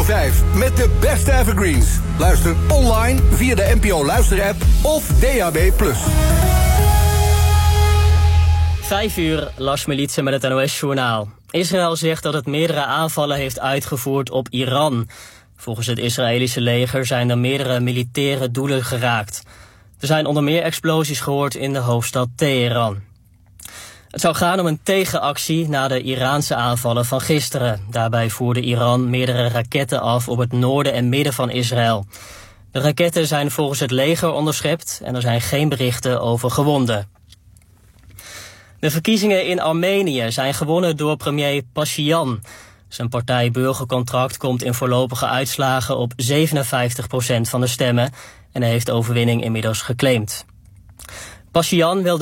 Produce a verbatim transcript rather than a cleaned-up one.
vijf met de beste evergreens. Luister online via de N P O Luisterapp of D A B plus. Vijf uur, Lars Militsen met het N O S-journaal. Israël zegt dat het meerdere aanvallen heeft uitgevoerd op Iran. Volgens het Israëlische leger zijn er meerdere militaire doelen geraakt. Er zijn onder meer explosies gehoord in de hoofdstad Teheran. Het zou gaan om een tegenactie na de Iraanse aanvallen van gisteren. Daarbij voerde Iran meerdere raketten af op het noorden en midden van Israël. De raketten zijn volgens het leger onderschept en er zijn geen berichten over gewonden. De verkiezingen in Armenië zijn gewonnen door premier Pashinyan. Zijn partij Burgercontract komt in voorlopige uitslagen op zevenenvijftig procent van de stemmen en hij heeft de overwinning inmiddels geclaimd. Pashinyan wil